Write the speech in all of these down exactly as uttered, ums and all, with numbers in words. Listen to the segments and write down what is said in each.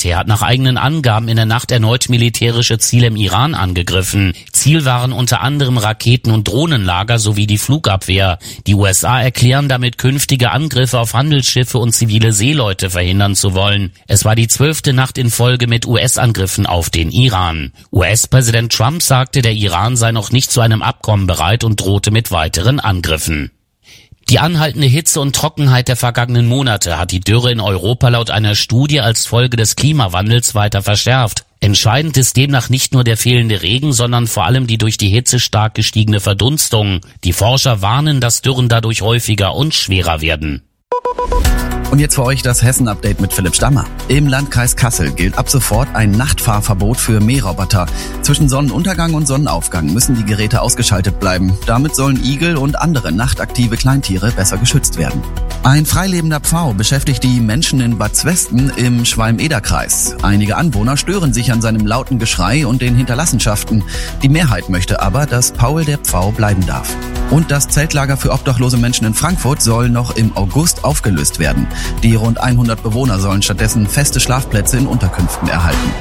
US-Militär hat nach eigenen Angaben in der Nacht erneut militärische Ziele im Iran angegriffen. Ziel waren unter anderem Raketen- und Drohnenlager sowie die Flugabwehr. Die U S A erklären damit, künftige Angriffe auf Handelsschiffe und zivile Seeleute verhindern zu wollen. Es war die zwölfte Nacht in Folge mit U S-Angriffen auf den Iran. U S-Präsident Trump sagte, der Iran sei noch nicht zu einem Abkommen bereit und drohte mit weiteren Angriffen. Die anhaltende Hitze und Trockenheit der vergangenen Monate hat die Dürre in Europa laut einer Studie als Folge des Klimawandels weiter verschärft. Entscheidend ist demnach nicht nur der fehlende Regen, sondern vor allem die durch die Hitze stark gestiegene Verdunstung. Die Forscher warnen, dass Dürren dadurch häufiger und schwerer werden. Und jetzt für euch das Hessen-Update mit Philipp Stammer. Im Landkreis Kassel gilt ab sofort ein Nachtfahrverbot für Mähroboter. Zwischen Sonnenuntergang und Sonnenaufgang müssen die Geräte ausgeschaltet bleiben. Damit sollen Igel und andere nachtaktive Kleintiere besser geschützt werden. Ein freilebender Pfau beschäftigt die Menschen in Bad Zwesten im Schwalm-Eder-Kreis. Einige Anwohner stören sich an seinem lauten Geschrei und den Hinterlassenschaften. Die Mehrheit möchte aber, dass Paul der Pfau bleiben darf. Und das Zeltlager für obdachlose Menschen in Frankfurt soll noch im August aufgelöst werden. Die rund hundert Bewohner sollen stattdessen feste Schlafplätze in Unterkünften erhalten.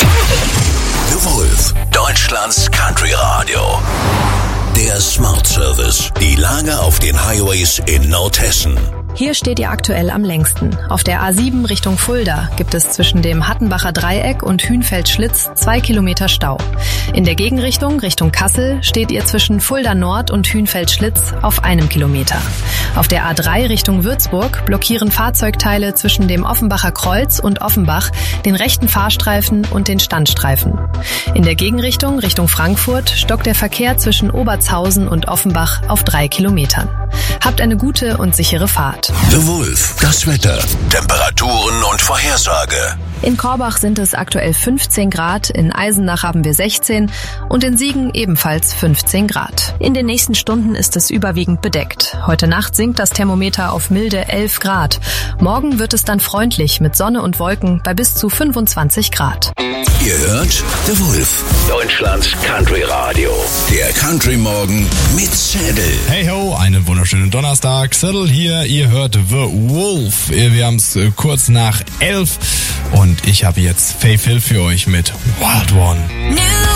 The Wolf, Deutschlands Country Radio. Der Smart Service. Die Lage auf den Highways in Nordhessen. Hier steht ihr aktuell am längsten. Auf der A sieben Richtung Fulda gibt es zwischen dem Hattenbacher Dreieck und Hünfeld-Schlitz zwei Kilometer Stau. In der Gegenrichtung, Richtung Kassel, steht ihr zwischen Fulda Nord und Hünfeld-Schlitz auf einem Kilometer. Auf der A drei Richtung Würzburg blockieren Fahrzeugteile zwischen dem Offenbacher Kreuz und Offenbach den rechten Fahrstreifen und den Standstreifen. In der Gegenrichtung, Richtung Frankfurt, stockt der Verkehr zwischen Obertshausen und Offenbach auf drei Kilometern. Habt eine gute und sichere Fahrt. The Wolf, das Wetter, Temperaturen und Vorhersage. In Korbach sind es aktuell fünfzehn Grad, in Eisenach haben wir sechzehn und in Siegen ebenfalls fünfzehn Grad. In den nächsten Stunden ist es überwiegend bedeckt. Heute Nacht sinkt das Thermometer auf milde elf Grad. Morgen wird es dann freundlich mit Sonne und Wolken bei bis zu fünfundzwanzig Grad. Ihr hört The Wolf, Deutschlands Country Radio. Der Country Morgen mit Zettel. Hey ho, einen wunderschönen Donnerstag. Zettel hier, ihr hört The Wolf. Wir haben es kurz nach elf und ich habe jetzt Faith Hill für euch mit Wild One.